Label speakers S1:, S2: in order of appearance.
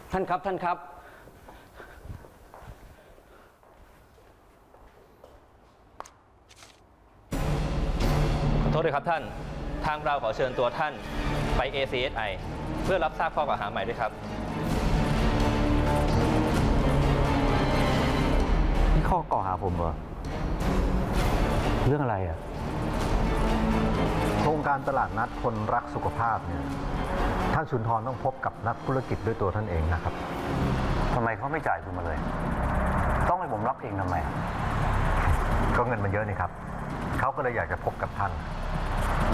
S1: ท่านครับท่านครับ
S2: ขอโทษด้วยครับท่านทางเราขอเชิญตัวท่านไป ACSI เพื่อรับทราบข้อกล่าวหาใหม่ด้วยครับ
S3: นี่ข้อกล่าวหาผมเหรอเรื่องอะไรอ่ะ
S4: โครงการตลาดนัดคนรักสุขภาพเนี่ยท่านสุนทรต้องพบกับนักธุรกิจด้วยตัวท่านเองนะครับ
S3: ทำไมเขาไม่จ่ายคุณมาเลยต้องให้ผมรับเองทำไม
S4: ก็เงินมันเยอะนี่ครับเขาก็เลยอยากจะพบกับท่าน